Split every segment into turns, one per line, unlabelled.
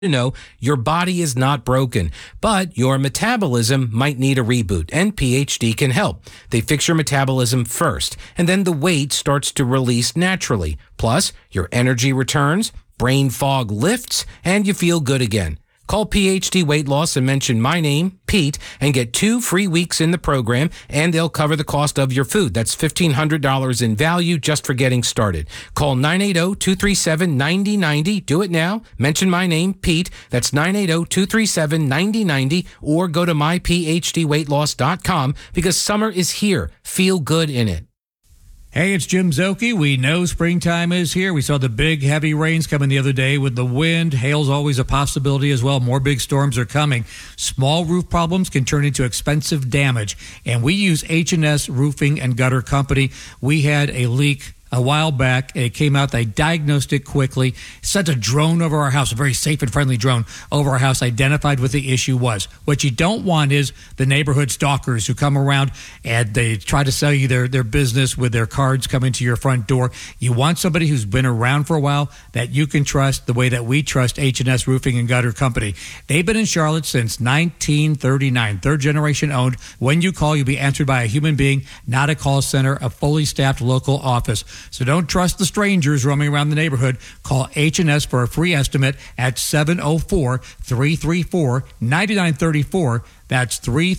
to know your body is not broken, but your metabolism might need a reboot, and PhD can help. They fix your metabolism first, and then the weight starts to release naturally. Plus, your energy returns, brain fog lifts, and you feel good again. Call PhD Weight Loss and mention my name, Pete, and get 2 free weeks in the program, and they'll cover the cost of your food. That's $1,500 in value just for getting started. Call 980-237-9090. Do it now. Mention my name, Pete. That's 980-237-9090, or go to myphdweightloss.com because summer is here. Feel good in it.
Hey, it's Jim Szoke. We know springtime is here. We saw the big, heavy rains coming the other day with the wind. Hail's always a possibility as well. More big storms are coming. Small roof problems can turn into expensive damage. And we use H&S Roofing and Gutter Company. We had a leak a while back. It came out. They diagnosed it quickly, sent a drone over our house, a very safe and friendly drone over our house, identified what the issue was. What you don't want is the neighborhood stalkers who come around and they try to sell you their business with their cards coming to your front door. You want somebody who's been around for a while that you can trust the way that we trust H&S Roofing and Gutter Company. They've been in Charlotte since 1939, third generation owned. When you call, you'll be answered by a human being, not a call center, a fully staffed local office. So don't trust the strangers roaming around the neighborhood. Call H&S for a free estimate at 704-334-9934. That's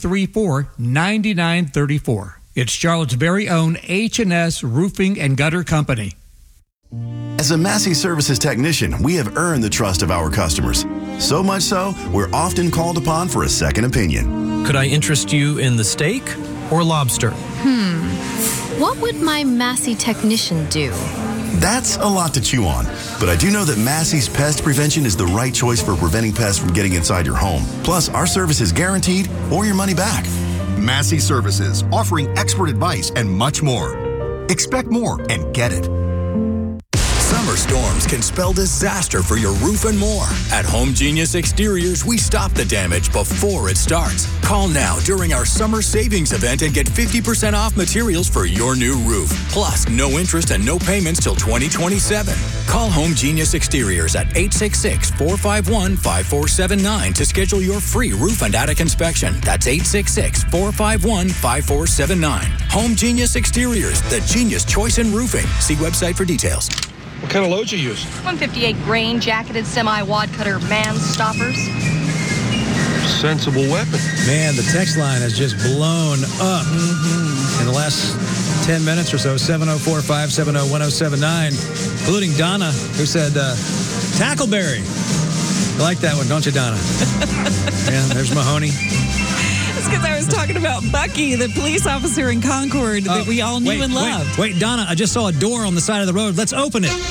334-9934. It's Charlotte's very own H&S Roofing and Gutter Company.
As a Massey Services technician, we have earned the trust of our customers. So much so, we're often called upon for a second opinion.
Could I interest you in the steak or lobster?
What would my Massey technician do?
That's a lot to chew on, but I do know that Massey's Pest Prevention is the right choice for preventing pests from getting inside your home. Plus, our service is guaranteed or your money back.
Massey Services, offering expert advice and much more. Expect more and get it.
Summer storms can spell disaster for your roof and more. At Home Genius Exteriors, we stop the damage before it starts. Call now during our summer savings event and get 50% off materials for your new roof. Plus, no interest and no payments till 2027. Call Home Genius Exteriors at 866-451-5479 to schedule your free roof and attic inspection. That's 866-451-5479. Home Genius Exteriors, the genius choice in roofing. See website for details.
What kind of loads you use?
158 grain, jacketed semi-wad cutter man stoppers.
Sensible weapon.
Man, the text line has just blown up in the last 10 minutes or so. 704-570-1079, including Donna, who said, Tackleberry. I like that one, don't you, Donna? Yeah, there's Mahoney.
It's because I was talking about Bucky, the police officer in Concord that we all knew and loved.
Wait, Donna, I just saw a door on the side of the road. Let's open it.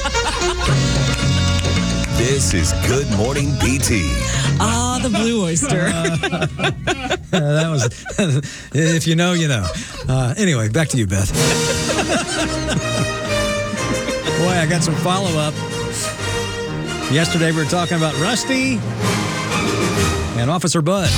This is Good Morning BT.
The Blue Oyster.
That was, if you know, you know. Anyway, back to you, Beth. Boy, I got some follow-up. Yesterday we were talking about Rusty and Officer Bud.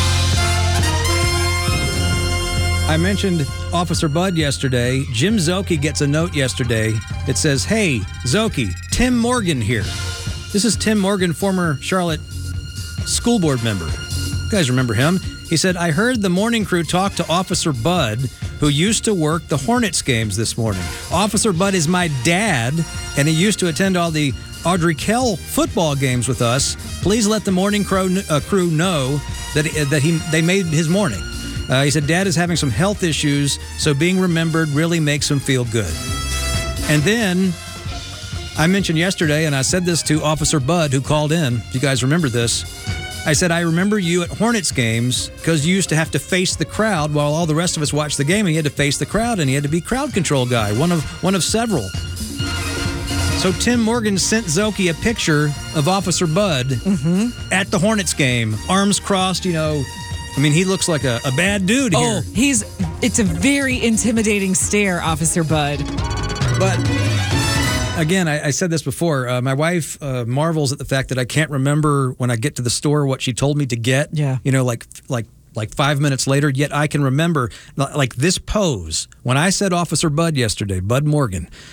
I mentioned Officer Bud yesterday. Jim Szoke gets a note yesterday. It says, "Hey, Szoke, Tim Morgan here." This is Tim Morgan, former Charlotte school board member. You guys remember him? He said, "I heard the morning crew talk to Officer Bud, who used to work the Hornets games this morning. Officer Bud is my dad, and he used to attend all the Audrey Kell football games with us. Please let the morning crew know that they made his morning." He said, "Dad is having some health issues, so being remembered really makes him feel good." And then I mentioned yesterday, and I said this to Officer Bud, who called in. If you guys remember this, I said, "I remember you at Hornets games because you used to have to face the crowd while all the rest of us watched the game, and he had to face the crowd, and he had to be crowd control guy, one of several." So Tim Morgan sent Szoke a picture of Officer Bud at the Hornets game, arms crossed, you know. I mean, he looks like a bad dude here.
It's a very intimidating stare, Officer Bud.
But again, I said this before. My wife marvels at the fact that I can't remember when I get to the store what she told me to get.
Yeah.
You know, like 5 minutes later, yet I can remember like this pose. When I said Officer Bud yesterday, Bud Morgan,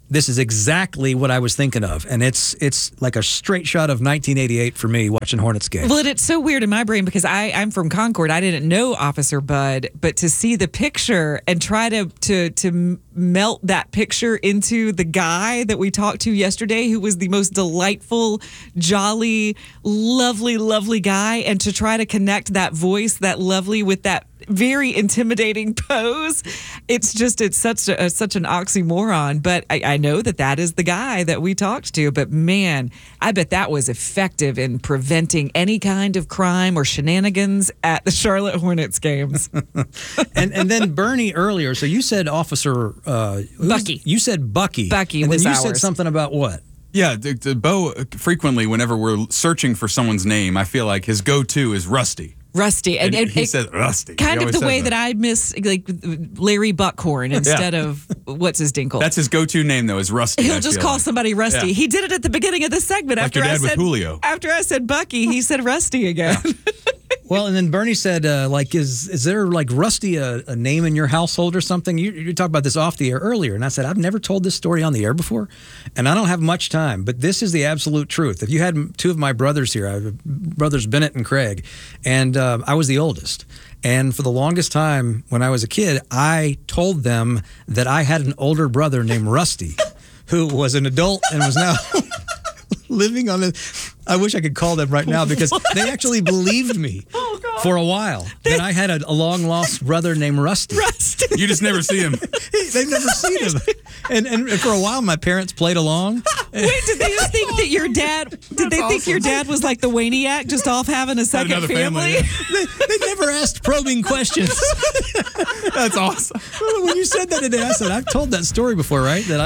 this is exactly what I was thinking of. And it's like a straight shot of 1988 for me watching Hornets game.
Well, it's so weird in my brain because I'm from Concord. I didn't know Officer Bud, but to see the picture and try to melt that picture into the guy that we talked to yesterday, who was the most delightful, jolly, lovely, lovely guy, and to try to connect that voice, that lovely, with that very intimidating pose. It's such an oxymoron, but I know that is the guy that we talked to. But man, I bet that was effective in preventing any kind of crime or shenanigans at the Charlotte Hornets games.
and then Bernie earlier, so you said Officer
Bucky.
You said Bucky.
Bucky
and
was
then you
ours.
said something about what?
Yeah, Bo, frequently, whenever we're searching for someone's name, I feel like his go-to is Rusty.
Rusty.
And he said Rusty.
Kind of the way that I miss like Larry Buckhorn instead of what's his dinkle.
That's his go-to name, though, is Rusty.
He'll just call somebody Rusty. Yeah. He did it at the beginning of the segment.
Like
after
your dad
I said
with Julio.
After I said Bucky, he said Rusty again.
Well, and then Bernie said, is there like Rusty a name in your household or something? You talked about this off the air earlier, and I said, I've never told this story on the air before, and I don't have much time, but this is the absolute truth. If you had two of my brothers here, I have brothers Bennett and Craig, and I was the oldest. And for the longest time when I was a kid, I told them that I had an older brother named Rusty, who was an adult and was now living on the... I wish I could call them right now because they actually believed me for a while that I had a long-lost brother named Rusty.
You just never see him.
They've never seen him. And for a while, my parents played along.
Wait, did they think that your dad... Did they think your dad was like the Waniac, just off having a second family?
They never asked probing questions.
That's awesome.
When you said that today, I said, I've told that story before, right? That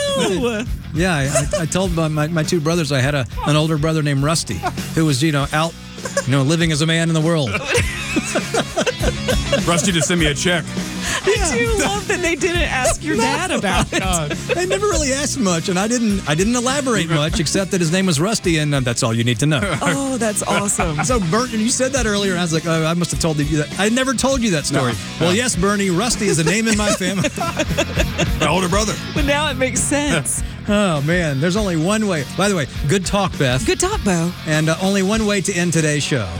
I told my two brothers I had an older brother named Rusty, who was, out, living as a man in the world.
Rusty just sent me a check.
I do love that they didn't ask your dad about it.
They never really asked much, and I didn't elaborate much except that his name was Rusty, and that's all you need to know.
Oh, that's awesome.
So, Bernie, you said that earlier, and I was like, I must have told you that. I never told you that story. No. Well, yes, Bernie, Rusty is a name in my family.
My older brother.
But now it makes sense.
Oh, man, there's only one way. By the way, good talk, Beth.
Good talk, Bo.
And only one way to end today's show.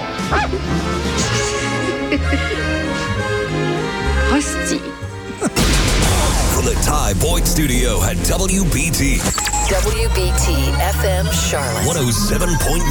Rusty.
From the Ty Boyd Studio at WBT.
WBT FM Charlotte.
107.9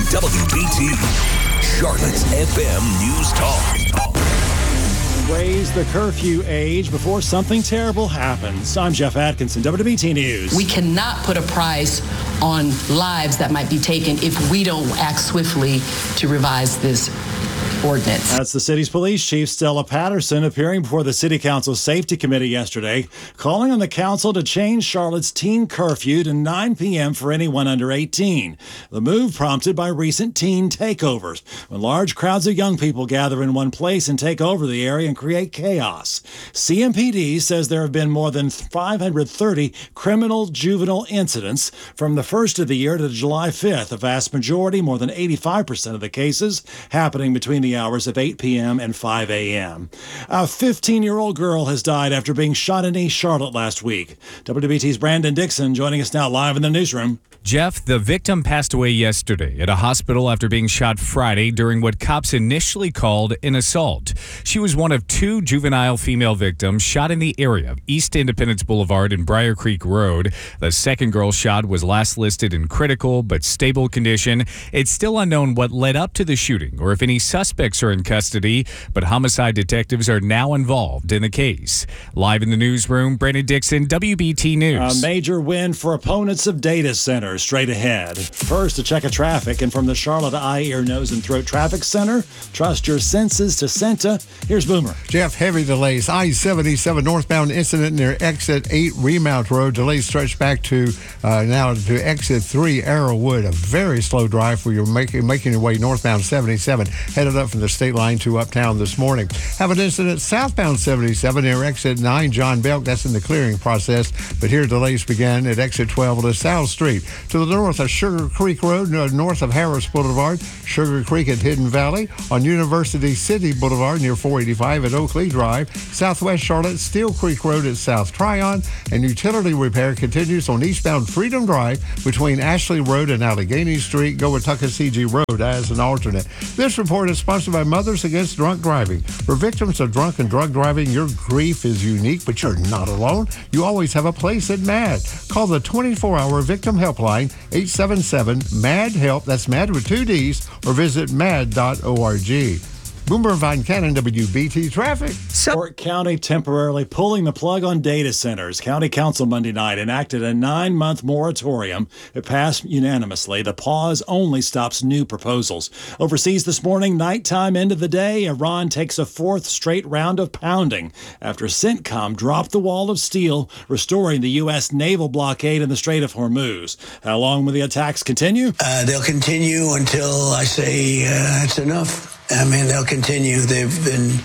WBT. Charlotte's FM News Talk.
Raise the curfew age before something terrible happens. I'm Jeff Atkinson, WBT News.
We cannot put a price on lives that might be taken if we don't act swiftly to revise this ordinance.
That's the city's police chief, Stella Patterson, appearing before the City Council Safety Committee yesterday, calling on the council to change Charlotte's teen curfew to 9 p.m. for anyone under 18. The move prompted by recent teen takeovers, when large crowds of young people gather in one place and take over the area and create chaos. CMPD says there have been more than 530 criminal juvenile incidents from the first of the year to July 5th. The vast majority, more than 85% of the cases, happening between the hours of 8 p.m. and 5 a.m. A 15-year-old girl has died after being shot in East Charlotte last week. WBT's Brandon Dixon joining us now live in the newsroom.
Jeff, the victim passed away yesterday at a hospital after being shot Friday during what cops initially called an assault. She was one of two juvenile female victims shot in the area of East Independence Boulevard and Briar Creek Road. The second girl shot was last listed in critical but stable condition. It's still unknown what led up to the shooting or if any suspects are in custody, but homicide detectives are now involved in the case. Live in the newsroom, Brandon Dixon, WBT News.
A major win for opponents of data centers. Straight ahead. First, a check of traffic, and from the Charlotte Eye, Ear, Nose, and Throat Traffic Center, trust your senses to Senta. Here's Boomer.
Jeff, heavy delays. I-77 northbound incident near exit 8 Remount Road. Delays stretch back to now to exit 3 Arrowwood. A very slow drive for you making your way northbound 77. Headed up up from the state line to Uptown this morning. Have an incident southbound 77 near exit 9 John Belk. That's in the clearing process, but here delays began at exit 12 on South Street. To the north of Sugar Creek Road, north of Harris Boulevard, Sugar Creek at Hidden Valley, on University City Boulevard near 485 at Oakley Drive, southwest Charlotte, Steel Creek Road at South Tryon, and utility repair continues on eastbound Freedom Drive between Ashley Road and Allegheny Street. Go with Tuckasegee Road as an alternate. This report is sponsored by Mothers Against Drunk Driving. For victims of drunk and drug driving, your grief is unique, but you're not alone. You always have a place at MAD. Call the 24-hour victim helpline, 877-MAD-HELP. That's MAD with 2 Ds, or visit mad.org. Boomer Von Cannon, WBT Traffic.
York County temporarily pulling the plug on data centers. County Council Monday night enacted a 9-month moratorium. It passed unanimously. The pause only stops new proposals. Overseas this morning, nighttime end of the day, Iran takes a 4th straight round of pounding after CENTCOM dropped the wall of steel, restoring the U.S. naval blockade in the Strait of Hormuz. How long will the attacks continue?
They'll continue until I say it's enough. I mean, they'll continue. They've been,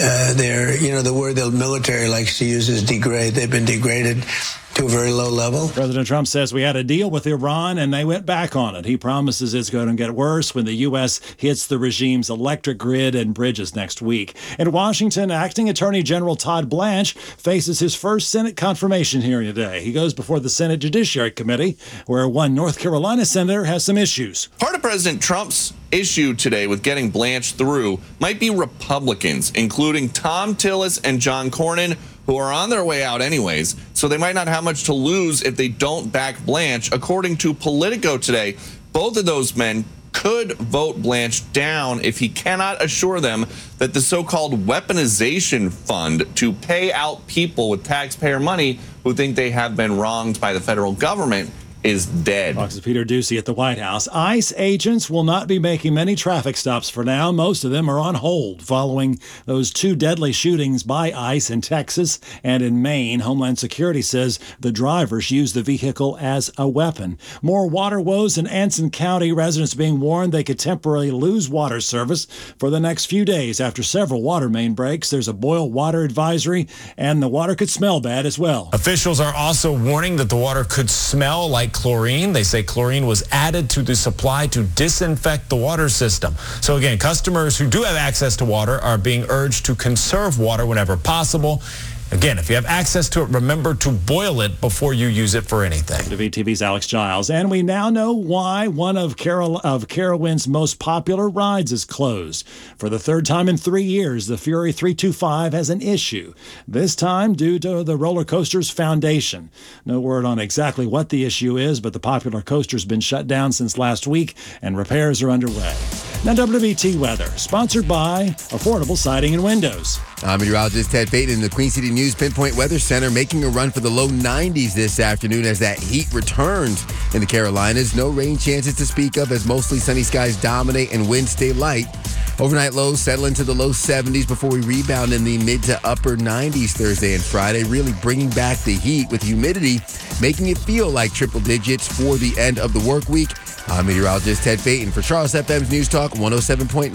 the word the military likes to use is degrade. They've been degraded to a very low level.
President Trump says we had a deal with Iran and they went back on it. He promises it's going to get worse when the U.S. hits the regime's electric grid and bridges next week. In Washington, Acting Attorney General Todd Blanche faces his first Senate confirmation hearing today. He goes before the Senate Judiciary Committee, where one North Carolina senator has some issues.
Part of President Trump's issue today with getting Blanche through might be Republicans, including Tom Tillis and John Cornyn, who are on their way out anyways, so they might not have much to lose if they don't back Blanche. According to Politico today, both of those men could vote Blanche down if he cannot assure them that the so-called weaponization fund to pay out people with taxpayer money who think they have been wronged by the federal government is dead.
Fox's Peter Ducey at the White House. ICE agents will not be making many traffic stops for now. Most of them are on hold following those 2 deadly shootings by ICE in Texas and in Maine. Homeland Security says the drivers used the vehicle as a weapon. More water woes in Anson County. Residents being warned they could temporarily lose water service for the next few days after several water main breaks. There's a boil water advisory, and the water could smell bad as well.
Officials are also warning that the water could smell like chlorine. They say chlorine was added to the supply to disinfect the water system. So again, customers who do have access to water are being urged to conserve water whenever possible. Again, if you have access to it, remember to boil it before you use it for anything.
WTV's Alex Giles. And we now know why one of Carowind's most popular rides is closed. For the 3rd time in 3 years, the Fury 325 has an issue. This time due to the roller coaster's foundation. No word on exactly what the issue is, but the popular coaster's been shut down since last week and repairs are underway. Now WBT weather, sponsored by Affordable Siding and Windows.
I'm meteorologist Ted Payton in the Queen City News Pinpoint Weather Center, making a run for the low 90s this afternoon as that heat returns in the Carolinas. No rain chances to speak of as mostly sunny skies dominate and winds stay light. Overnight lows settle into the low 70s before we rebound in the mid to upper 90s Thursday and Friday, really bringing back the heat with humidity, making it feel like triple digits for the end of the work week. I'm meteorologist Ted Payton for Charles FM's News Talk 107.9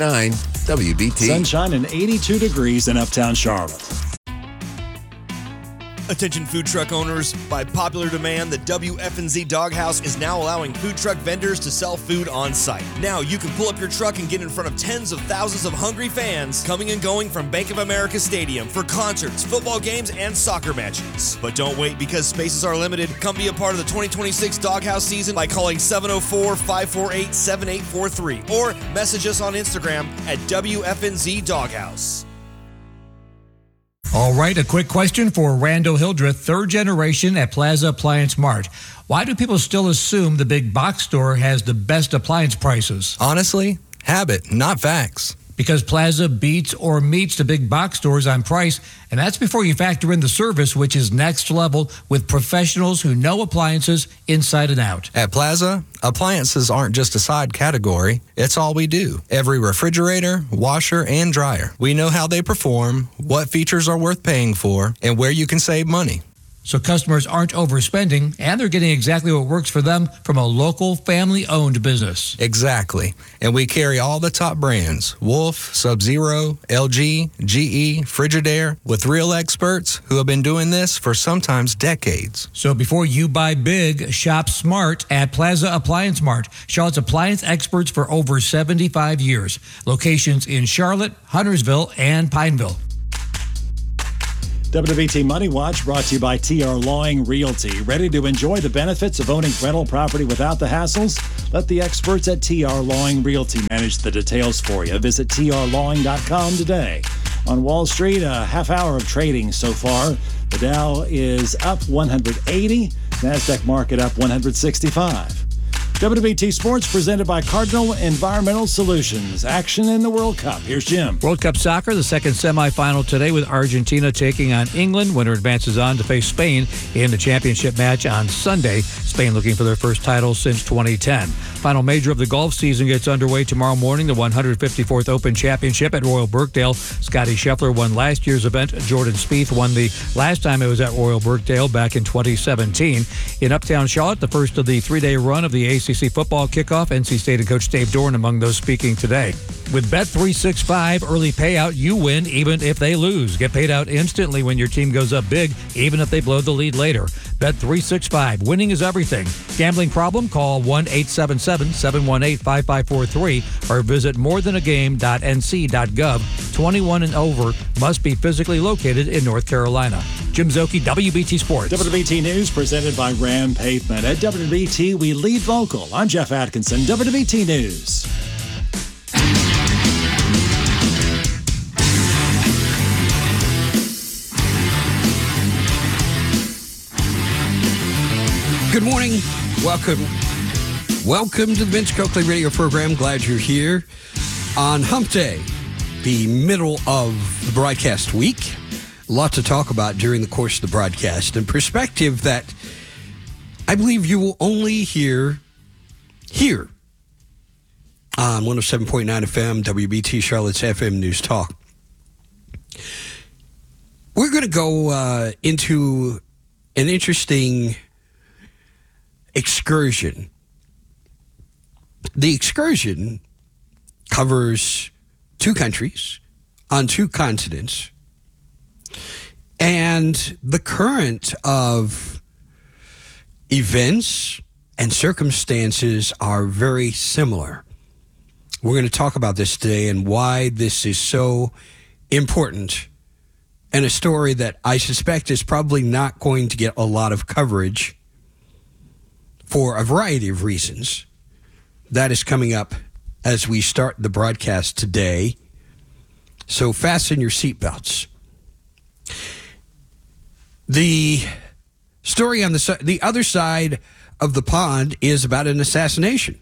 WBT.
Sunshine and 82 degrees in uptown Charlotte.
Attention food truck owners, by popular demand, the WFNZ Doghouse is now allowing food truck vendors to sell food on site. Now you can pull up your truck and get in front of tens of thousands of hungry fans coming and going from Bank of America Stadium for concerts, football games, and soccer matches. But don't wait, because spaces are limited. Come be a part of the 2026 Doghouse season by calling 704-548-7843 or message us on Instagram at WFNZ Doghouse.
All right, a quick question for Randall Hildreth, 3rd generation at Plaza Appliance Mart. Why do people still assume the big box store has the best appliance prices?
Honestly, habit, not facts.
Because Plaza beats or meets the big box stores on price, and that's before you factor in the service, which is next level with professionals who know appliances inside and out.
At Plaza, appliances aren't just a side category. It's all we do. Every refrigerator, washer, and dryer. We know how they perform, what features are worth paying for, and where you can save money.
So customers aren't overspending, and they're getting exactly what works for them from a local family-owned business.
Exactly. And we carry all the top brands: Wolf, Sub-Zero, LG, GE, Frigidaire, with real experts who have been doing this for sometimes decades.
So before you buy big, shop smart at Plaza Appliance Mart. Charlotte's appliance experts for over 75 years. Locations in Charlotte, Huntersville, and Pineville.
WBT Money Watch brought to you by TR Lawing Realty. Ready to enjoy the benefits of owning rental property without the hassles? Let the experts at TR Lawing Realty manage the details for you. Visit trlawing.com today. On Wall Street, a half hour of trading so far. The Dow is up 180, NASDAQ market up 165. WBT Sports presented by Cardinal Environmental Solutions. Action in the World Cup. Here's Jim.
World Cup soccer, the second semifinal today with Argentina taking on England. Winner advances on to face Spain in the championship match on Sunday. Spain looking for their first title since 2010. Final major of the golf season gets underway tomorrow morning. The 154th Open Championship at Royal Birkdale. Scotty Scheffler won last year's event. Jordan Spieth won the last time it was at Royal Birkdale back in 2017. In Uptown Charlotte, the first of the three-day run of the ACC football kickoff. NC State and Coach Dave Dorn among those speaking today. With Bet365 early payout, you win even if they lose. Get paid out instantly when your team goes up big, even if they blow the lead later. Bet365. Winning is everything. Gambling problem? Call 1-877-718-5543 or visit morethanagame.nc.gov. 21 and over. Must be physically located in North Carolina. Jim Zoki, WBT Sports.
WBT News presented by Ram Pavement. At WBT, we lead local. I'm Jeff Atkinson, WBT News.
Good morning. Welcome to the Vince Coakley radio program. Glad you're here on Hump Day, the middle of the broadcast week. A lot to talk about during the course of the broadcast, and perspective that I believe you will only hear here on 107.9 FM, WBT Charlotte's FM News Talk. We're going to go into an interesting excursion. The excursion covers two countries on two continents, and the current of events and circumstances are very similar. We're going to talk about this today and why this is so important, and a story that I suspect is probably not going to get a lot of coverage for a variety of reasons. That is coming up as we start the broadcast today. So fasten your seatbelts. The story on the other side of the pond is about an assassination.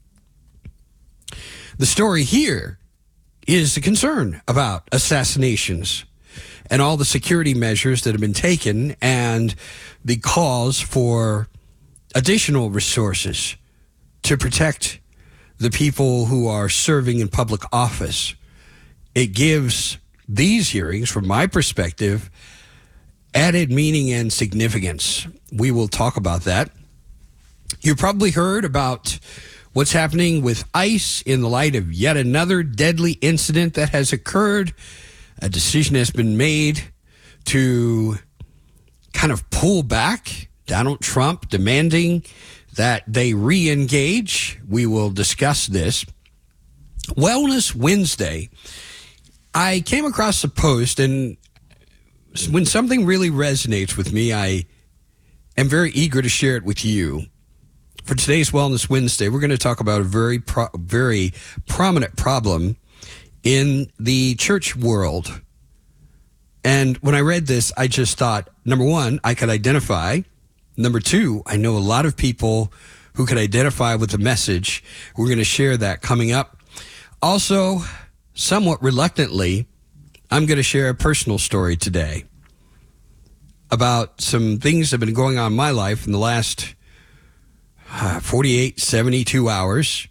The story here is a concern about assassinations and all the security measures that have been taken and the calls for additional resources to protect the people who are serving in public office. It gives these hearings, from my perspective, added meaning and significance. We will talk about that. You probably heard about what's happening with ICE in the light of yet another deadly incident that has occurred. A decision has been made to kind of pull back. Donald Trump demanding that they re-engage. We will discuss this. Wellness Wednesday. I came across a post, and when something really resonates with me, I am very eager to share it with you. For today's Wellness Wednesday, we're going to talk about a very prominent problem in the church world. And when I read this, I just thought, number one, I could identify. Number two, I know a lot of people who could identify with the message. We're going to share that coming up. Also, somewhat reluctantly, I'm going to share a personal story today about some things that have been going on in my life in the last 48, 72 hours.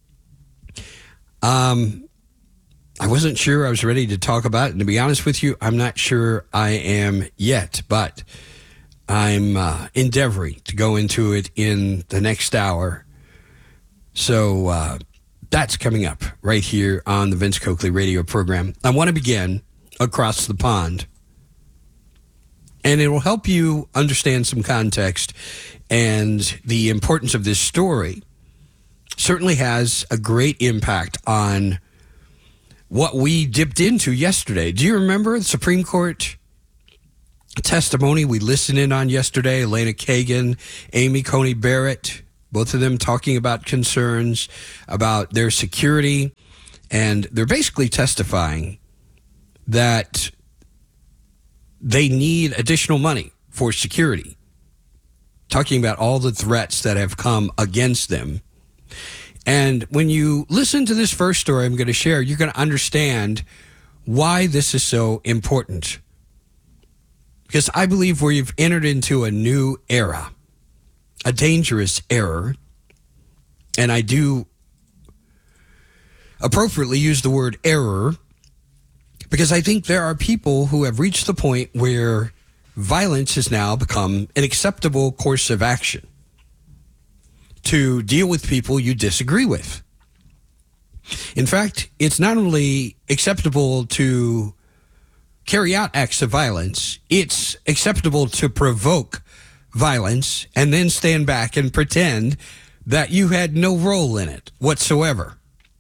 I wasn't sure I was ready to talk about it. And to be honest with you, I'm not sure I am yet. But I'm endeavoring to go into it in the next hour. So that's coming up right here on the Vince Coakley radio program. I want to begin across the pond. And it will help you understand some context, and the importance of this story certainly has a great impact on what we dipped into yesterday. Do you remember the Supreme Court testimony we listened in on yesterday? Elena Kagan, Amy Coney Barrett, both of them talking about concerns about their security, and they're basically testifying that they need additional money for security, talking about all the threats that have come against them. And when you listen to this first story I'm going to share, you're going to understand why this is so important. Because I believe we've entered into a new era, a dangerous era, and I do appropriately use the word error, because I think there are people who have reached the point where violence has now become an acceptable course of action to deal with people you disagree with. In fact, it's not only acceptable to carry out acts of violence, it's acceptable to provoke violence and then stand back and pretend that you had no role in it whatsoever.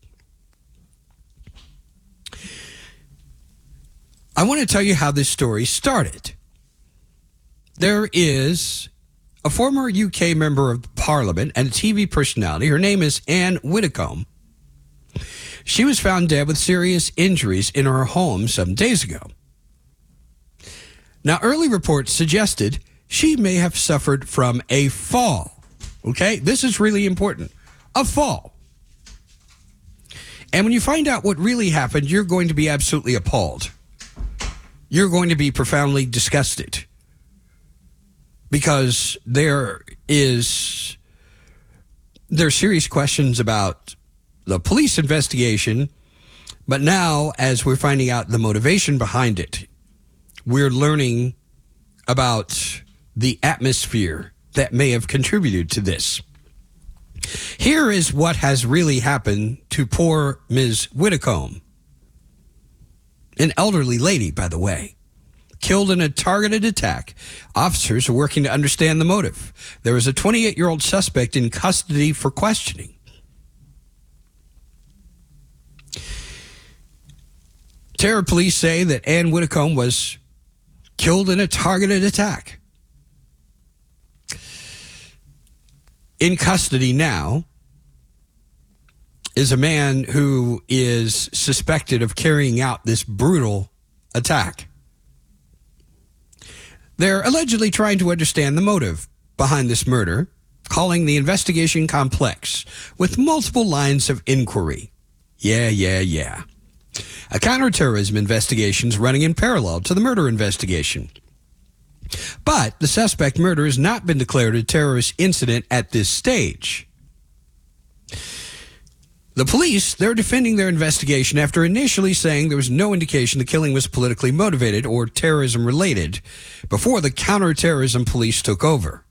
I want to tell you how this story started. There is a former UK member of Parliament and a TV personality. Her name is Anne Widdecombe. She was found dead with serious injuries in her home some days ago. Now, early reports suggested she may have suffered from a fall. Okay, this is really important. A fall. And when you find out what really happened, you're going to be absolutely appalled. You're going to be profoundly disgusted, because there are serious questions about the police investigation, but now, as we're finding out the motivation behind it, we're learning about the atmosphere that may have contributed to this. Here is what has really happened to poor Ms. Widdecombe. An elderly lady, by the way, killed in a targeted attack. Officers are working to understand the motive. There is a 28-year-old suspect in custody for questioning. Terror police say that Anne Widdecombe was killed in a targeted attack. In custody now is a man who is suspected of carrying out this brutal attack. They're allegedly trying to understand the motive behind this murder, calling the investigation complex with multiple lines of inquiry. Yeah. A counterterrorism investigation is running in parallel to the murder investigation. But the suspect murder has not been declared a terrorist incident at this stage. The police, they're defending their investigation after initially saying there was no indication the killing was politically motivated or terrorism related before the counterterrorism police took over.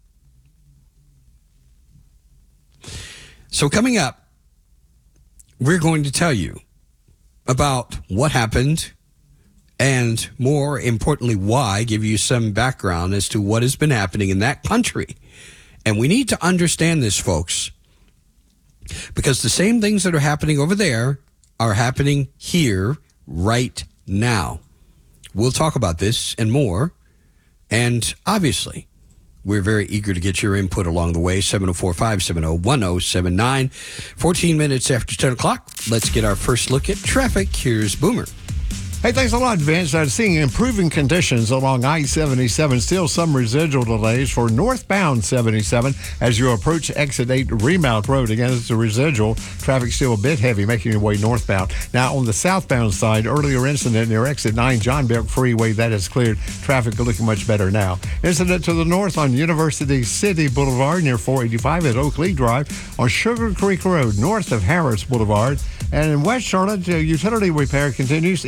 So coming up, we're going to tell you about what happened and, more importantly, why, give you some background as to what has been happening in that country. And we need to understand this, folks, because the same things that are happening over there are happening here right now. We'll talk about this and more. And obviously, we're very eager to get your input along the way. 704-570-1079. 14 minutes after 10 o'clock. Let's get our first look at traffic. Here's Boomer.
Hey, thanks a lot, Vince. Seeing improving conditions along I-77. Still some residual delays for northbound 77 as you approach Exit 8 Remount Road. Again, it's a residual. Traffic still a bit heavy making your way northbound. Now, on the southbound side, earlier incident near Exit 9 John Belk Freeway. That is cleared. Traffic looking much better now. Incident to the north on University City Boulevard near 485 at Oak League Drive. On Sugar Creek Road north of Harris Boulevard. And in West Charlotte, utility repair continues eastbound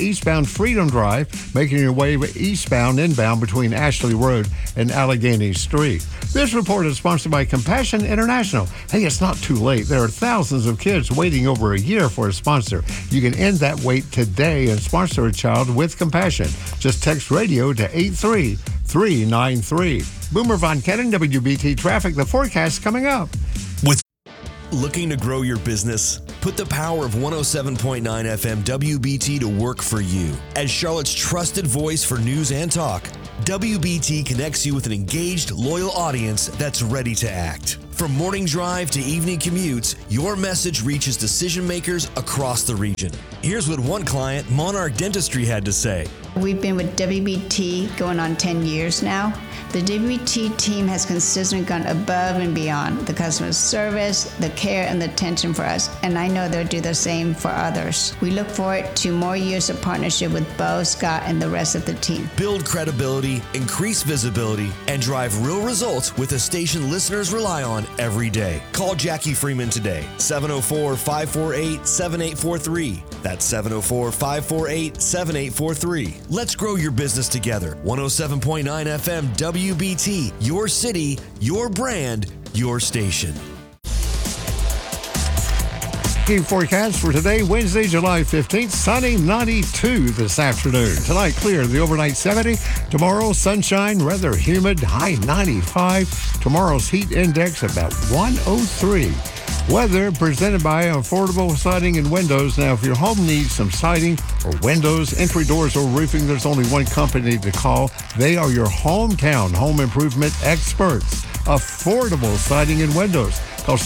on Freedom Drive, making your way eastbound, inbound between Ashley Road and Allegheny Street. This report is sponsored by Compassion International. Hey, it's not too late. There are thousands of kids waiting over a year for a sponsor. You can end that wait today and sponsor a child with Compassion. Just text radio to 83393. Boomer Von Ketten, WBT Traffic. The forecast coming up.
Looking to grow your business? Put the power of 107.9 FM WBT to work for you. As Charlotte's trusted voice for news and talk, WBT connects you with an engaged, loyal audience that's ready to act. From morning drive to evening commutes, your message reaches decision makers across the region. Here's what one client, Monarch Dentistry, had to say.
We've been with WBT going on 10 years now. The WBT team has consistently gone above and beyond the customer service, the care, and the attention for us, and I know they'll do the same for others. We look forward to more years of partnership with Bo, Scott, and the rest of the team.
Build credibility, increase visibility, and drive real results with a station listeners rely on every day. Call Jackie Freeman today, 704-548-7843. That's 704-548-7843. Let's grow your business together. 107.9 FM WBT, your city, your brand, your station.
Forecast for today, Wednesday, July 15th, sunny 92 this afternoon. Tonight, clear, the overnight 70. Tomorrow, sunshine, rather humid, high 95. Tomorrow's heat index about 103. Weather presented by Affordable Siding and Windows. Now, if your home needs some siding or windows, entry doors, or roofing, there's only one company to call. They are your hometown home improvement experts. Affordable Siding and Windows. Call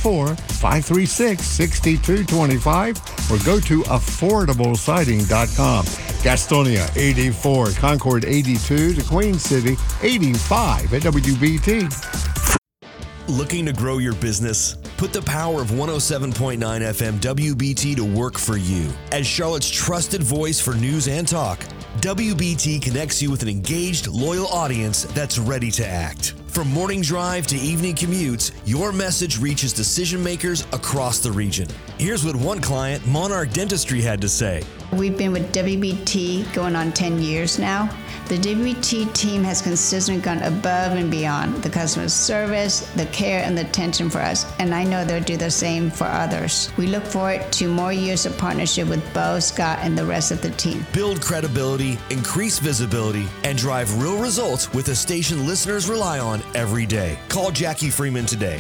704-536-6225 or go to affordablesiding.com. Gastonia 84, Concord 82, to Queen City 85 at WBT.
Looking to grow your business? Put the power of 107.9 FM WBT to work for you. As Charlotte's trusted voice for news and talk, WBT connects you with an engaged, loyal audience that's ready to act. From morning drive to evening commutes, your message reaches decision makers across the region. Here's what one client, Monarch Dentistry, had to say.
We've been with WBT going on 10 years now. The WBT team has consistently gone above and beyond the customer service, the care, and the attention for us, and I know they'll do the same for others. We look forward to more years of partnership with Bo, Scott, and the rest of the team.
Build credibility, increase visibility, and drive real results with a station listeners rely on every day. Call Jackie Freeman today,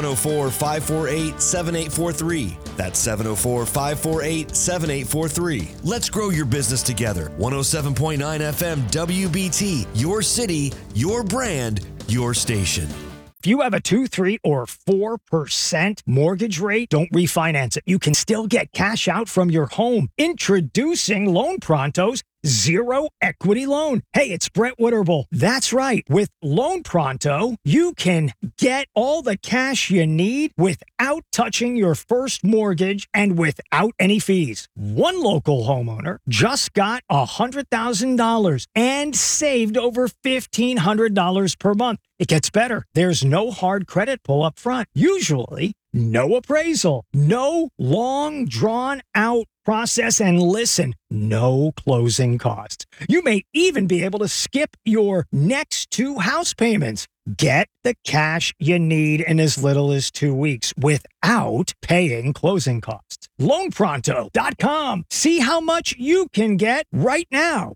704-548-7843. That's 704-548-7843. Let's grow your business together. 107.9 FM WBT, your city, your brand, your station.
If you have a 2, 3, or 4% mortgage rate, don't refinance it. You can still get cash out from your home. Introducing Loan Pronto's Zero Equity Loan. Hey, it's Brett Witterbull. That's right. With Loan Pronto, you can get all the cash you need without touching your first mortgage and without any fees. One local homeowner just got $100,000 and saved over $1,500 per month. It gets better. There's no hard credit pull up front. Usually, no appraisal, no long drawn out process, and listen, no closing costs. You may even be able to skip your next 2 house payments. Get the cash you in as little as 2 weeks without paying closing costs. LoanPronto.com. See how much you can get right now.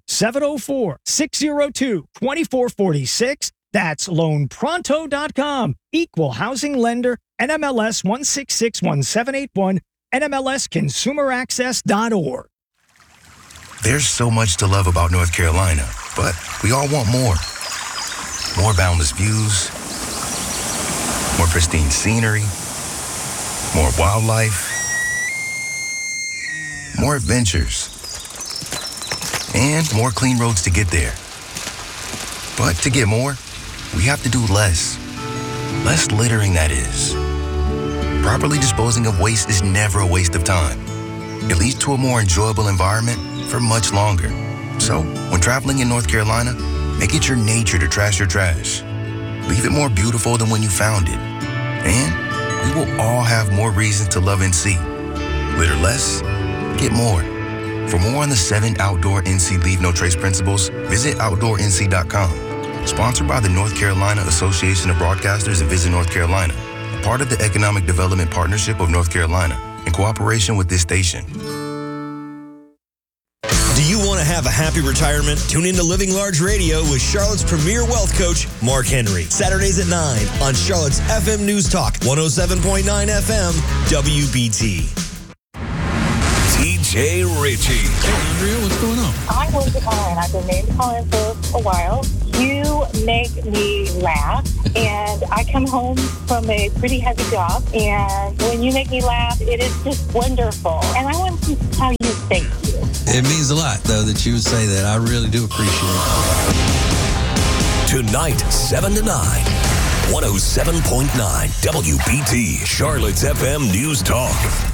704-602-2446. That's LoanPronto.com. Equal housing lender, NMLS 1661781, NMLSConsumerAccess.org.
There's so much to love about North Carolina, but we all want more. More boundless views, more pristine scenery, more wildlife, more adventures, and more clean roads to get there. But to get more, we have to do less. Less littering, that is. Properly disposing of waste is never a waste of time. It leads to a more enjoyable environment for much longer. So, when traveling in North Carolina, make it your nature to trash your trash. Leave it more beautiful than when you found it. And we will all have more reasons to love NC. Litter less, get more. For more on the 7 outdoor NC Leave No Trace principles, visit OutdoorNC.com. Sponsored by the North Carolina Association of Broadcasters and Visit North Carolina, a part of the Economic Development Partnership of North Carolina, in cooperation with this station.
Do you want to have a happy retirement? Tune in to Living Large Radio with Charlotte's premier wealth coach, Mark Henry. Saturdays at 9 on Charlotte's FM News Talk, 107.9 FM, WBT.
TJ Ritchie. Hey, Andrea, what's going on?
I'm Lindsay Collin. I've been named Collin for a while. You make me laugh, and I come home from a pretty heavy job, and when you make me laugh, it is just wonderful. And I want to tell you thank you.
It means a lot, though, that you would say that. I really do appreciate it.
Tonight, 7 to 9, 107.9 WBT, Charlotte's FM News Talk.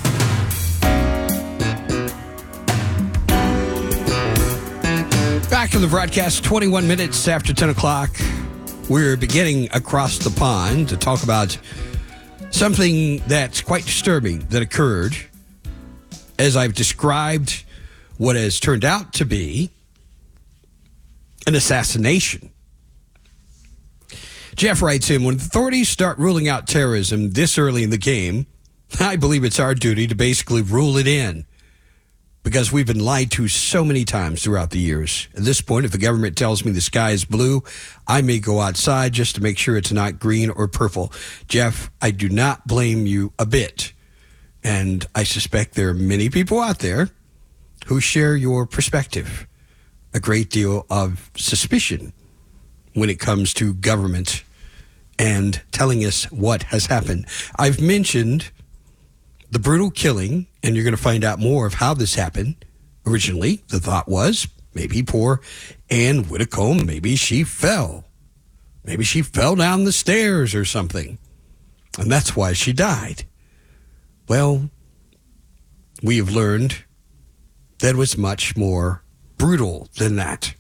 Back in the broadcast, 21 minutes after 10 o'clock. We're beginning across the pond to talk about something that's quite disturbing that occurred as I've described what has turned out to be an assassination. Jeff writes in, when authorities start ruling out terrorism this early in the game, I believe it's our duty to basically rule it in, because we've been lied to so many times throughout the years. At this point, if the government tells me the sky is blue, I may go outside just to make sure it's not green or purple. Jeff, I do not blame you a bit. And I suspect there are many people out there who share your perspective. A great deal of suspicion when it comes to government and telling us what has happened. I've mentioned the brutal killing, and you're going to find out more of how this happened. Originally, the thought was maybe poor Ann Whitcomb, maybe she fell. Maybe she fell down the stairs or something, and that's why she died. Well, we have learned that it was much more brutal than that.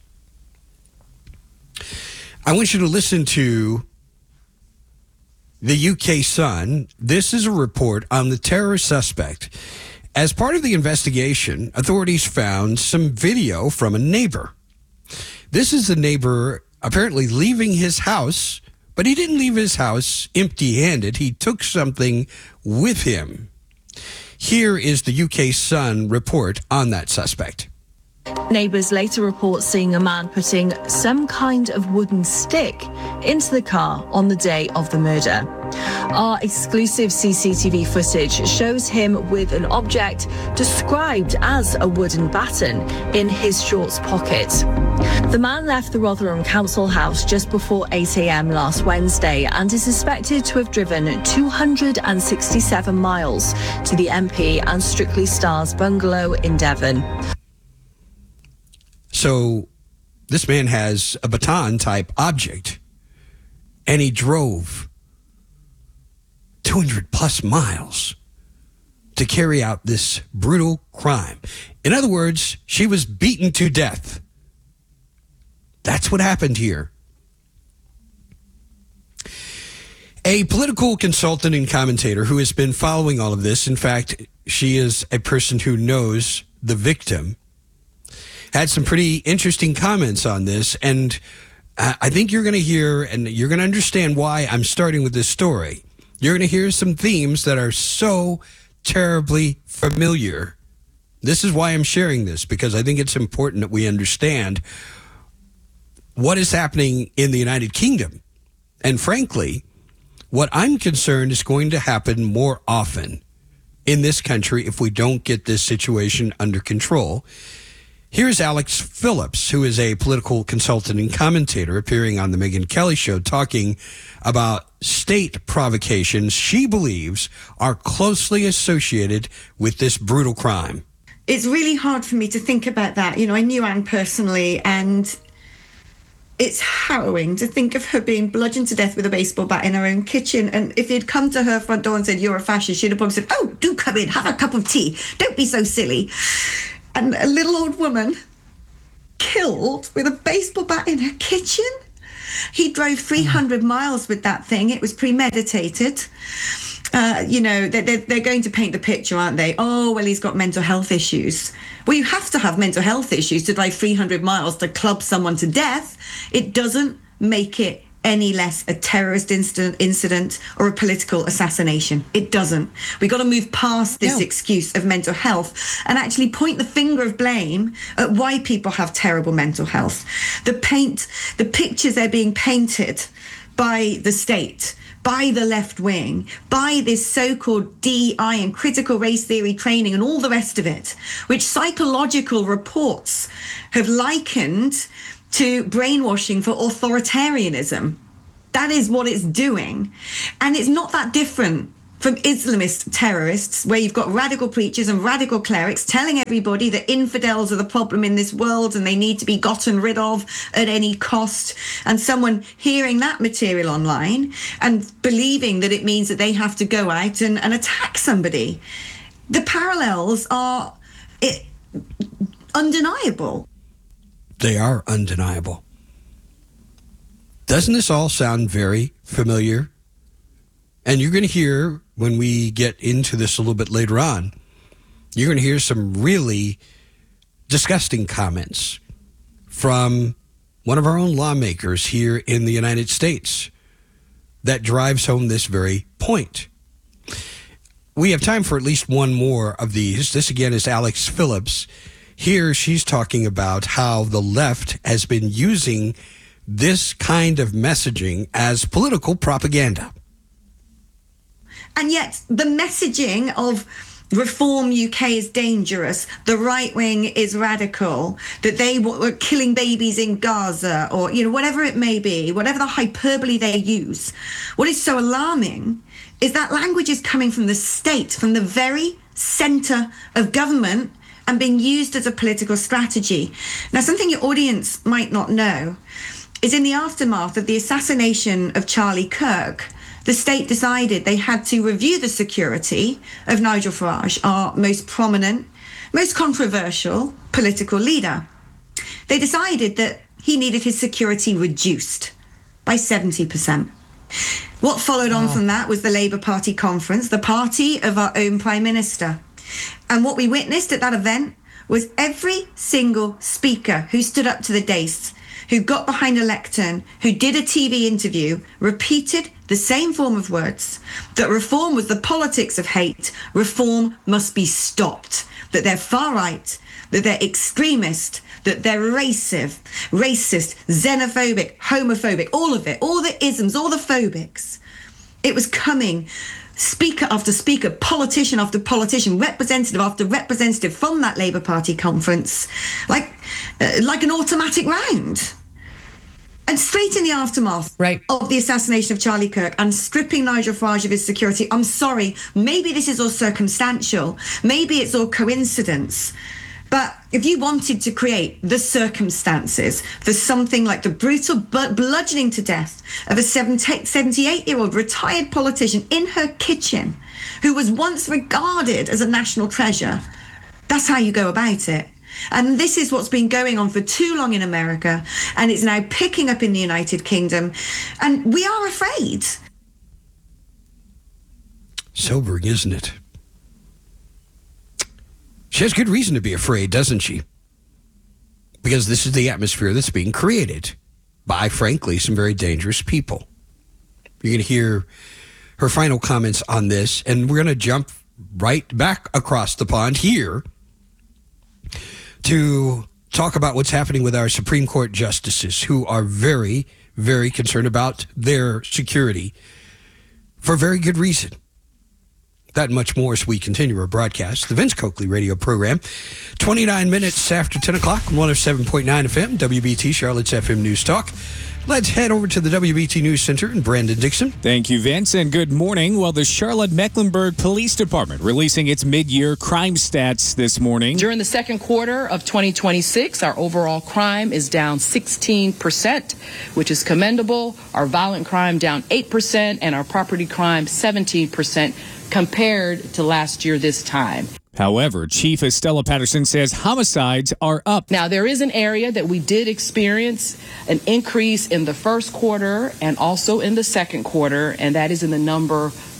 I want you to listen to the UK Sun. This is a report on the terror suspect. As part of the investigation, authorities found some video from a neighbor. This is the neighbor apparently leaving his house, but he didn't leave his house empty-handed. He took something with him. Here is the UK Sun report on that suspect.
Neighbours later report seeing a man putting some kind of wooden stick into the car on the day of the murder. Our exclusive CCTV footage shows him with an object described as a wooden baton in his shorts pocket. The man left the Rotherham Council House just before 8 a.m. last Wednesday and is suspected to have driven 267 miles to the MP and Strictly Stars bungalow in Devon.
So this man has a baton-type object, and he drove 200-plus miles to carry out this brutal crime. In other words, she was beaten to death. That's what happened here. A political consultant and commentator who has been following all of this, in fact, she is a person who knows the victim, had some pretty interesting comments on this, and I think you're going to hear and you're going to understand why I'm starting with this story. You're going to hear some themes that are so terribly familiar. This is why I'm sharing this, because I think it's important that we understand what is happening in the United Kingdom. And frankly, what I'm concerned is going to happen more often in this country if we don't get this situation under control. Here's Alex Phillips, who is a political consultant and commentator appearing on the Megyn Kelly Show, talking about state provocations she believes are closely associated with this brutal crime.
It's really hard for me to think about that. You know, I knew Anne personally, and it's harrowing to think of her being bludgeoned to death with a baseball bat in her own kitchen. And if he'd come to her front door and said, "You're a fascist," she'd have probably said, "Oh, do come in, have a cup of tea. Don't be so silly." And a little old woman killed with a baseball bat in her kitchen. He drove 300 miles with that thing. It was premeditated. They're going to paint the picture, aren't they? Oh, well, he's got mental health issues. Well, you have to have mental health issues to drive 300 miles to club someone to death. It doesn't make it any less a terrorist incident or a political assassination. It doesn't. We've got to move past this excuse of mental health and actually point the finger of blame at why people have terrible mental health. The pictures they're being painted by the state, by the left wing, by this so-called DEI and critical race theory training and all the rest of it, which psychological reports have likened to brainwashing for authoritarianism. That is what it's doing. And it's not that different from Islamist terrorists, where you've got radical preachers and radical clerics telling everybody that infidels are the problem in this world and they need to be gotten rid of at any cost. And someone hearing that material online and believing that it means that they have to go out and attack somebody. The parallels are undeniable.
They are undeniable. Doesn't this all sound very familiar? And you're going to hear, when we get into this a little bit later on, you're going to hear some really disgusting comments from one of our own lawmakers here in the United States that drives home this very point. We have time for at least one more of these. This, again, is Alex Phillips. Here she's talking about how the left has been using this kind of messaging as political propaganda.
And yet the messaging of Reform UK is dangerous, the right wing is radical, that they were killing babies in Gaza, or, whatever it may be, whatever the hyperbole they use. What is so alarming is that language is coming from the state, from the very centre of government, and being used as a political strategy. Now, something your audience might not know is in the aftermath of the assassination of Charlie Kirk, the state decided they had to review the security of Nigel Farage, our most prominent, most controversial political leader. They decided that he needed his security reduced by 70%. What followed on from that was the Labour Party conference, the party of our own Prime Minister. And what we witnessed at that event was every single speaker who stood up to the dais, who got behind a lectern, who did a TV interview, repeated the same form of words, that reform was the politics of hate, reform must be stopped, that they're far right, that they're extremist, that they're racist, xenophobic, homophobic, all of it, all the isms, all the phobics. It was coming speaker after speaker, politician after politician, representative after representative from that Labour Party conference, like an automatic round. And straight in the aftermath of the assassination of Charlie Kirk and stripping Nigel Farage of his security, I'm sorry, maybe this is all circumstantial, maybe it's all coincidence, but if you wanted to create the circumstances for something like the brutal bludgeoning to death of a 78-year-old retired politician in her kitchen who was once regarded as a national treasure, that's how you go about it. And this is what's been going on for too long in America, and it's now picking up in the United Kingdom, and we are afraid.
Sobering, isn't it? She has good reason to be afraid, doesn't she? Because this is the atmosphere that's being created by, frankly, some very dangerous people. You're going to hear her final comments on this, and we're going to jump right back across the pond here to talk about what's happening with our Supreme Court justices, who are very, very concerned about their security for very good reason. That and much more as we continue our broadcast, the Vince Coakley radio program. 29 minutes after 10 o'clock, 107.9 FM, WBT, Charlotte's FM News Talk. Let's head over to the WBT News Center and Brandon Dixon.
Thank you, Vince, and good morning. Well, the Charlotte-Mecklenburg Police Department releasing its mid-year crime stats this morning.
During the second quarter of 2026, our overall crime is down 16%, which is commendable. Our violent crime down 8%, and our property crime 17% compared to last year this time.
However, Chief Estella Patterson says homicides are up.
Now, there is an area that we did experience an increase in the first quarter and also in the second quarter, and that is in the number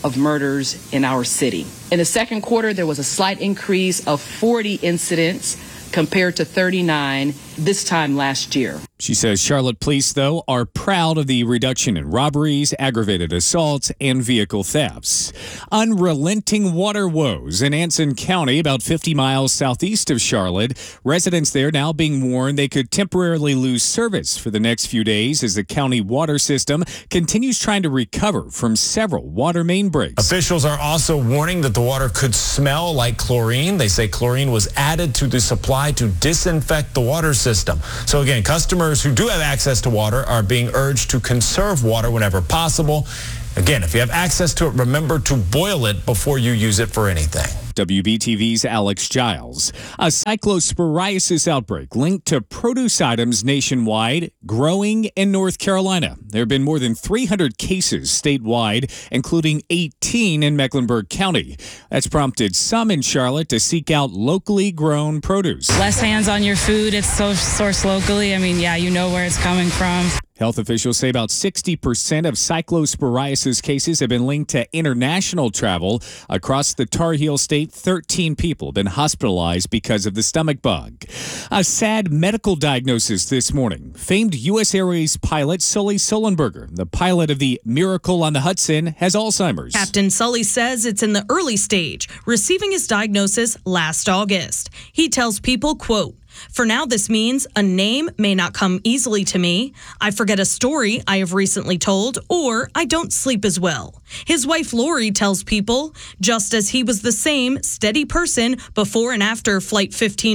of murders in our city. In the second quarter, there was a slight increase of 40 incidents compared to 39 this time last year.
She says Charlotte police, though, are proud of the reduction in robberies, aggravated assaults, and vehicle thefts. Unrelenting water woes in Anson County, about 50 miles southeast of Charlotte. Residents there now being warned they could temporarily lose service for the next few days as the county water system continues trying to recover from several water main breaks.
Officials are also warning that the water could smell like chlorine. They say chlorine was added to the supply to disinfect the water system. So again, customers who do have access to water are being urged to conserve water whenever possible. Again, if you have access to it, remember to boil it before you use it for anything.
WBTV's Alex Giles. A cyclosporiasis outbreak linked to produce items nationwide growing in North Carolina. There have been more than 300 cases statewide, including 18 in Mecklenburg County. That's prompted some in Charlotte to seek out locally grown produce.
Less hands on your food. It's sourced locally. I mean, yeah, you know where it's coming from.
Health officials say about 60% of cyclosporiasis cases have been linked to international travel. Across the Tar Heel State, 13 people have been hospitalized because of the stomach bug. A sad medical diagnosis this morning. Famed U.S. Airways pilot Sully Sullenberger, the pilot of the Miracle on the Hudson, has Alzheimer's.
Captain Sully says it's in the early stage, receiving his diagnosis last August. He tells people, quote, "For now, this means a name may not come easily to me. I forget a story I have recently told, or I don't sleep as well." His wife, Lori, tells people, just as he was the same steady person before and after Flight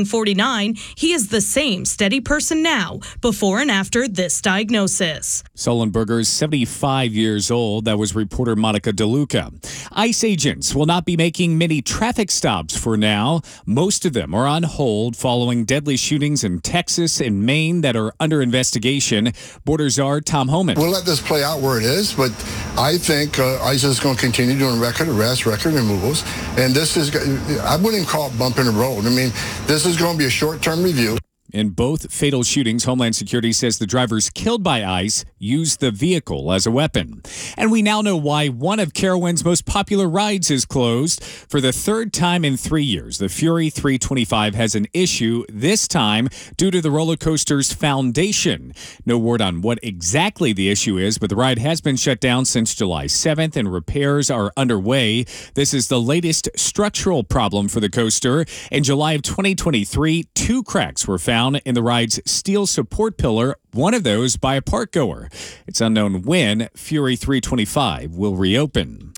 1549, he is the same steady person now before and after this diagnosis.
Sullenberger is 75 years old. That was reporter Monica DeLuca. ICE agents will not be making many traffic stops for now. Most of them are on hold following deadly shootings in Texas and Maine that are under investigation. Border Czar Tom Homan.
We'll let this play out where it is, but I think ICE is going to continue doing record arrests, record removals, and this is, I wouldn't call it bumping the road. I mean, this is going to be a short-term review.
In both fatal shootings, Homeland Security says the drivers killed by ICE used the vehicle as a weapon. And we now know why one of Carowind's most popular rides is closed. For the third time in 3 years, the Fury 325 has an issue, this time due to the roller coaster's foundation. No word on what exactly the issue is, but the ride has been shut down since July 7th and repairs are underway. This is the latest structural problem for the coaster. In July of 2023, 2 cracks were found in the ride's steel support pillar, one of those by a park goer. It's unknown when Fury 325 will reopen.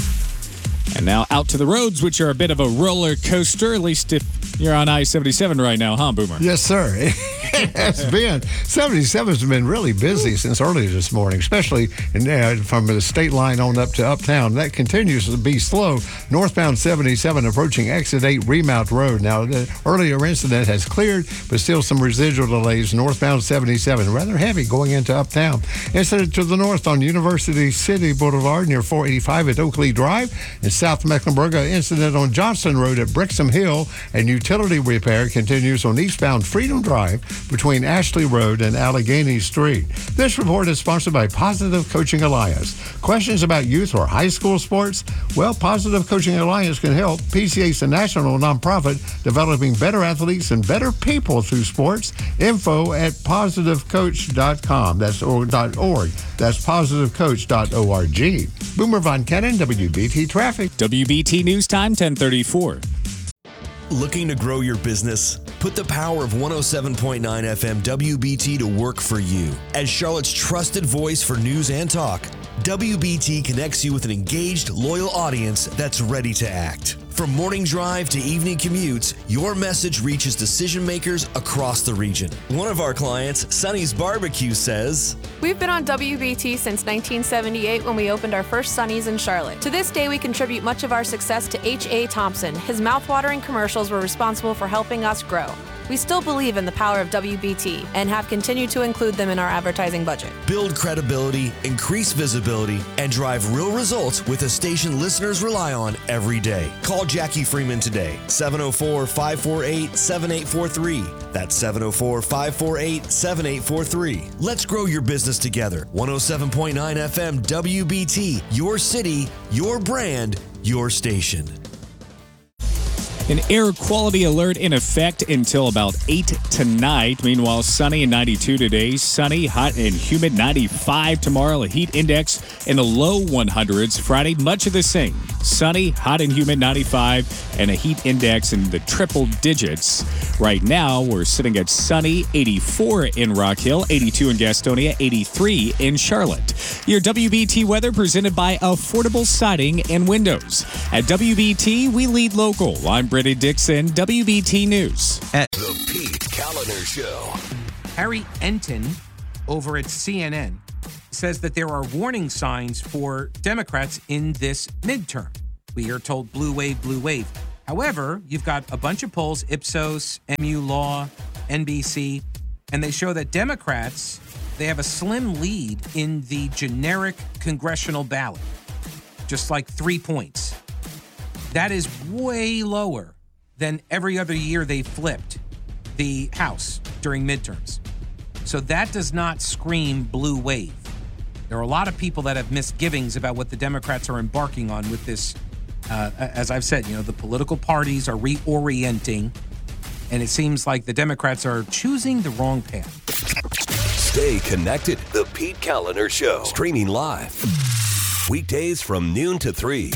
And now out to the roads, which are a bit of a roller coaster, at least if you're on I-77 right now, huh, Boomer?
Yes, sir. It has been. 77's been really busy since early this morning, especially from the state line on up to Uptown. That continues to be slow. Northbound 77 approaching Exit 8 Remount Road. Now, the earlier incident has cleared, but still some residual delays. Northbound 77, rather heavy going into Uptown. Incident to the north on University City Boulevard near 485 at Oakley Drive. In South Mecklenburg, an incident on Johnson Road at Brixham Hill, and utility repair continues on eastbound Freedom Drive between Ashley Road and Allegheny Street. This report is sponsored by Positive Coaching Alliance. Questions about youth or high school sports? Well, Positive Coaching Alliance can help. PCA is a national nonprofit developing better athletes and better people through sports. Info at positivecoach.com. That's .org. That's positivecoach.org. Boomer Von Cannon, WBT Traffic.
WBT News Time, 1034.
Looking to grow your business? Put the power of 107.9 FM WBT to work for you. As Charlotte's trusted voice for news and talk, WBT connects you with an engaged, loyal audience that's ready to act. From morning drive to evening commutes, your message reaches decision makers across the region. One of our clients, Sonny's Barbecue, says,
"We've been on WBT since 1978 when we opened our first Sonny's in Charlotte. To this day, we contribute much of our success to H.A. Thompson. His mouthwatering commercials were responsible for helping us grow. We still believe in the power of WBT and have continued to include them in our advertising budget.
Build credibility, increase visibility, and drive real results with a station listeners rely on every day. Call Jackie Freeman today, 704-548-7843. That's 704-548-7843. Let's grow your business together. 107.9 FM WBT, your city, your brand, your station.
An air quality alert in effect until about 8 tonight. Meanwhile, sunny and 92 today. Sunny, hot, and humid 95 tomorrow. A heat index in the low 100s. Friday, much of the same. Sunny, hot, and humid 95, and a heat index in the triple digits. Right now, we're sitting at sunny 84 in Rock Hill, 82 in Gastonia, 83 in Charlotte. Your WBT weather presented by Affordable Siding and Windows. At WBT, we lead local. I'm Brittany Dixon, WBT News.
The Pete Kaliner Show.
Harry Enton over at CNN says that there are warning signs for Democrats in this midterm. We are told blue wave, blue wave. However, you've got a bunch of polls, Ipsos, MU Law, NBC, and they show that Democrats, they have a slim lead in the generic congressional ballot, just like 3 points. That is way lower than every other year they flipped the House during midterms. So that does not scream blue wave. There are a lot of people that have misgivings about what the Democrats are embarking on with this. As I've said, the political parties are reorienting, and it seems like the Democrats are choosing the wrong path.
Stay connected. The Pete Kaliner Show. Streaming live. Weekdays from noon to 3.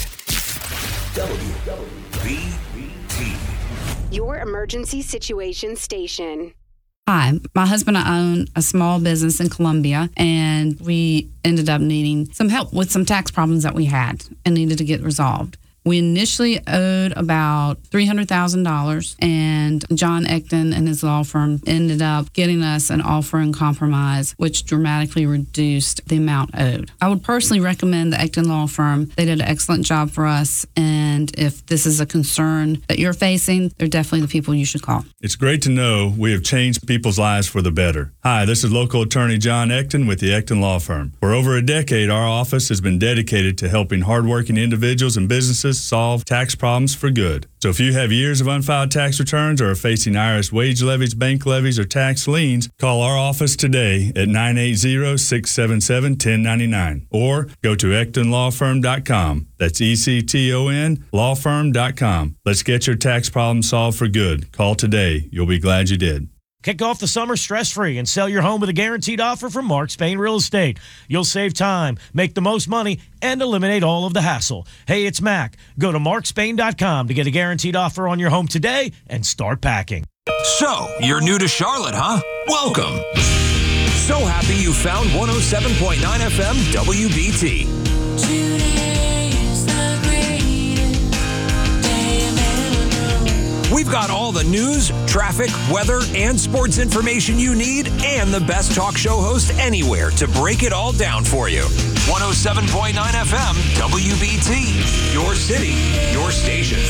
WBT.
Your emergency situation station.
Hi, my husband and I own a small business in Columbia, and we ended up needing some help with some tax problems that we had and needed to get resolved. We initially owed about $300,000, and John Ecton and his law firm ended up getting us an offer in compromise, which dramatically reduced the amount owed. I would personally recommend the Ecton law firm. They did an excellent job for us, and if this is a concern that you're facing, they're definitely the people you should call.
It's great to know we have changed people's lives for the better. Hi, this is local attorney John Ecton with the Ecton Law Firm. For over a decade, our office has been dedicated to helping hardworking individuals and businesses solve tax problems for good. So if you have years of unfiled tax returns or are facing IRS wage levies, bank levies, or tax liens, call our office today at 980-677-1099 or go to EctonLawFirm.com. That's ECTON lawfirm.com. Let's get your tax problem solved for good. Call today. You'll be glad you did.
Kick off the summer stress-free and sell your home with a guaranteed offer from Mark Spain Real Estate. You'll save time, make the most money, and eliminate all of the hassle. Hey, it's Mac. Go to markspain.com to get a guaranteed offer on your home today and start packing.
So, you're new to Charlotte, huh? Welcome. So happy you found 107.9 FM WBT. We've got all the news, traffic, weather, and sports information you need, and the best talk show host anywhere to break it all down for you. 107.9 FM, WBT, your city, your station.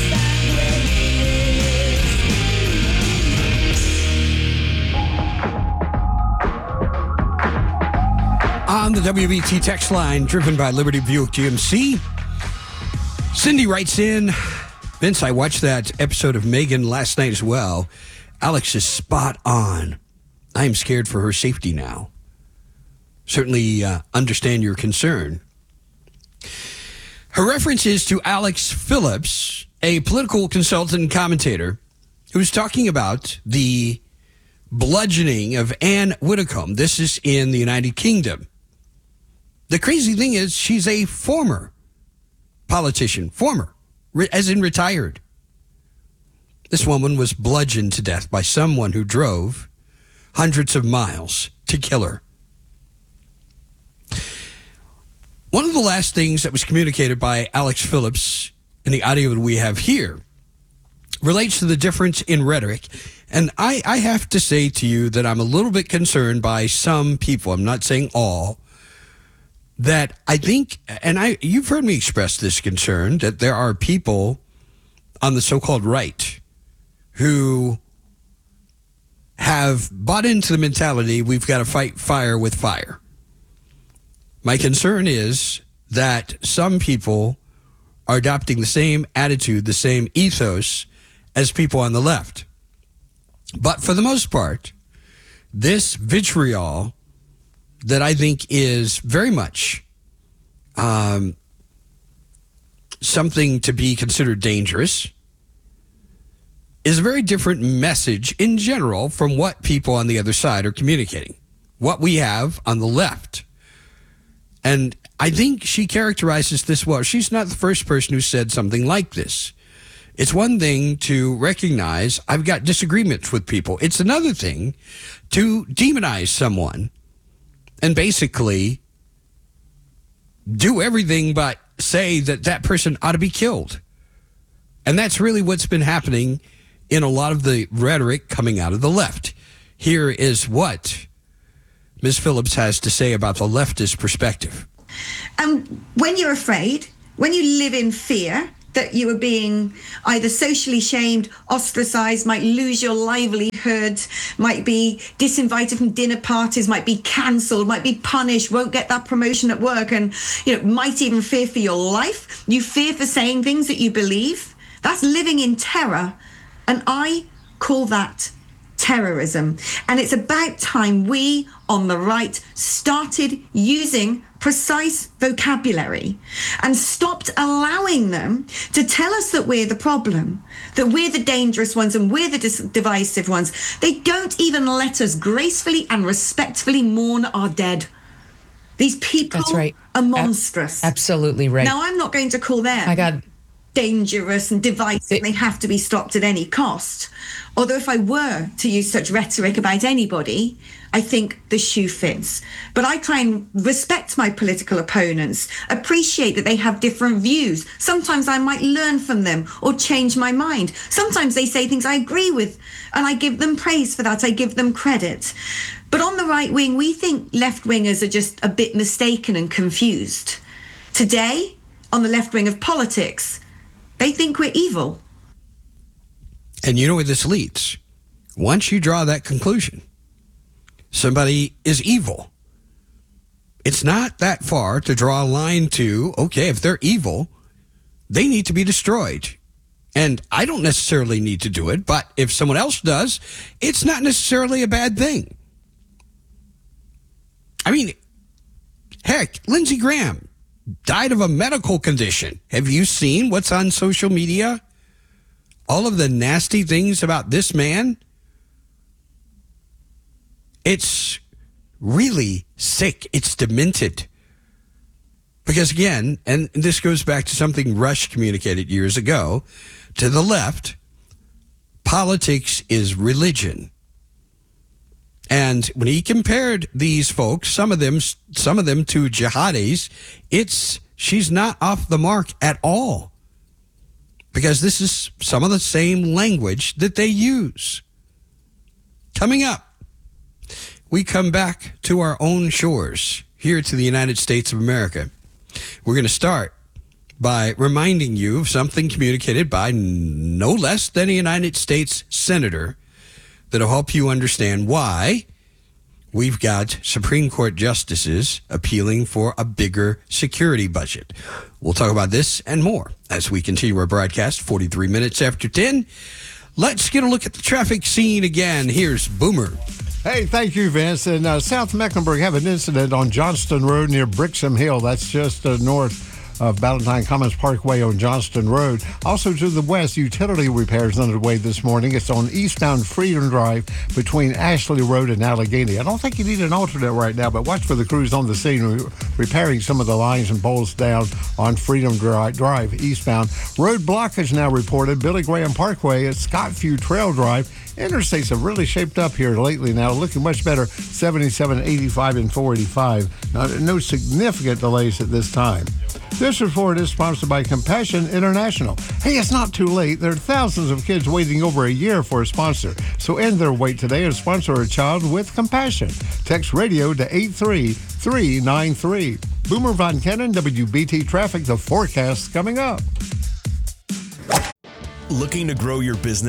On the WBT text line, driven by Liberty Buick GMC, Cindy writes in, Vince, I watched that episode of Megan last night as well. Alex is spot on. I am scared for her safety now. Certainly understand your concern. Her reference is to Alex Phillips, a political consultant and commentator who was talking about the bludgeoning of Anne Widdecombe. This is in the United Kingdom. The crazy thing is she's a former politician, as in retired. This woman was bludgeoned to death by someone who drove hundreds of miles to kill her. One of the last things that was communicated by Alex Phillips in the audio that we have here relates to the difference in rhetoric. And I have to say to you that I'm a little bit concerned by some people, I'm not saying all, that I think, and you've heard me express this concern, that there are people on the so-called right who have bought into the mentality we've got to fight fire with fire. My concern is that some people are adopting the same attitude, the same ethos as people on the left. But for the most part, this vitriol that I think is very much something to be considered dangerous is a very different message in general from what people on the other side are communicating, what we have on the left. And I think she characterizes this well. She's not the first person who said something like this. It's one thing to recognize I've got disagreements with people. It's another thing to demonize someone and basically do everything but say that that person ought to be killed. And that's really what's been happening in a lot of the rhetoric coming out of the left. Here is what Ms. Phillips has to say about the leftist perspective.
And when you're afraid, when you live in fear that you are being either socially shamed, ostracized, might lose your livelihood, might be disinvited from dinner parties, might be cancelled, might be punished, won't get that promotion at work, and might even fear for your life. You fear for saying things that you believe. That's living in terror. And I call that terrorism. And it's about time we on the right started using precise vocabulary and stopped allowing them to tell us that we're the problem, that we're the dangerous ones and we're the divisive ones. They don't even let us gracefully and respectfully mourn our dead. These people are monstrous.
Absolutely right.
Now, I'm not going to call them dangerous and divisive. They have to be stopped at any cost. Although if I were to use such rhetoric about anybody, I think the shoe fits. But I try and respect my political opponents, appreciate that they have different views. Sometimes I might learn from them or change my mind. Sometimes they say things I agree with, and I give them praise for that. I give them credit. But on the right wing, we think left-wingers are just a bit mistaken and confused. Today, on the left wing of politics, they think we're evil.
And you know where this leads. Once you draw that conclusion, somebody is evil. It's not that far to draw a line to, okay, if they're evil, they need to be destroyed. And I don't necessarily need to do it, but if someone else does, it's not necessarily a bad thing. I mean, heck, Lindsey Graham died of a medical condition. Have you seen what's on social media? All of the nasty things about this man? It's really sick. It's demented. Because again, and this goes back to something Rush communicated years ago, to the left, politics is religion. And when he compared these folks, some of them to jihadis, she's not off the mark at all. Because this is some of the same language that they use. Coming up, we come back to our own shores here to the United States of America. We're going to start by reminding you of something communicated by no less than a United States Senator that'll help you understand why we've got Supreme Court justices appealing for a bigger security budget. We'll talk about this and more as we continue our broadcast 43 minutes after 10. Let's get a look at the traffic scene again. Here's Boomer.
Hey, thank you, Vince. In South Mecklenburg, have an incident on Johnston Road near Brixham Hill. That's just north of Valentine Commons Parkway on Johnston Road. Also to the west, utility repairs underway this morning. It's on eastbound Freedom Drive between Ashley Road and Allegheny. I don't think you need an alternate right now, but watch for the crews on the scene repairing some of the lines and poles down on Freedom Drive eastbound. Road blockage now reported. Billy Graham Parkway at Scottview Trail Drive. Interstates have really shaped up here lately now, looking much better. 77, 85, and 485. No significant delays at this time. This report is sponsored by Compassion International. Hey, it's not too late. There are thousands of kids waiting over a year for a sponsor. So end their wait today and sponsor a child with compassion. Text radio to 83393. Boomer Von Kennon, WBT Traffic, the forecast coming up.
Looking to grow your business?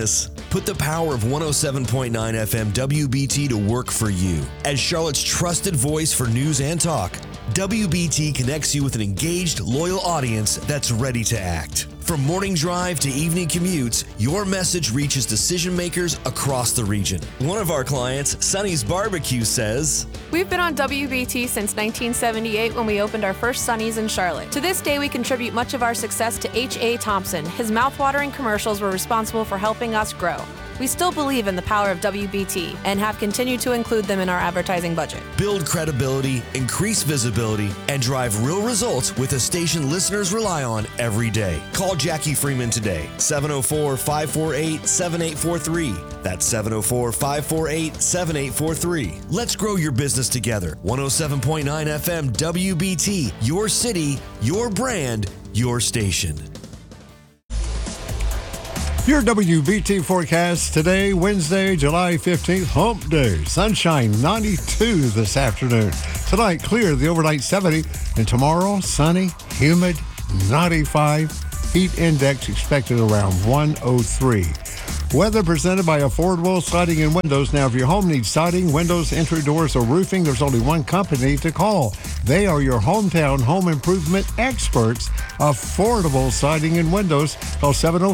Put the power of 107.9 FM WBT to work for you. As Charlotte's trusted voice for news and talk, WBT connects you with an engaged, loyal audience that's ready to act. From morning drive to evening commutes, your message reaches decision makers across the region. One of our clients, Sonny's Barbecue, says,
We've been on WBT since 1978 when we opened our first Sonny's in Charlotte. To this day, we contribute much of our success to H.A. Thompson. His mouthwatering commercials were responsible for helping us grow. We still believe in the power of WBT and have continued to include them in our advertising budget.
Build credibility, increase visibility, and drive real results with a station listeners rely on every day. Call Jackie Freeman today, 704-548-7843. That's 704-548-7843. Let's grow your business together. 107.9 FM WBT, your city, your brand, your station.
Your WBT forecast today, Wednesday, July 15th, hump day. Sunshine, 92 this afternoon. Tonight, clear, the overnight 70. And tomorrow, sunny, humid, 95. Heat index expected around 103. Weather presented by Affordable Siding and Windows. Now, if your home needs siding, windows, entry doors, or roofing, there's only one company to call. They are your hometown home improvement experts. Affordable Siding and Windows. Call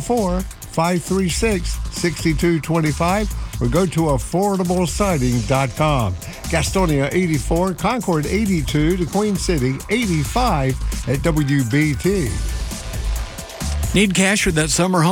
704-536-6225 or go to affordablesiding.com. Gastonia 84, Concord 82, to Queen City 85 at WBT.
Need cash for that summer home?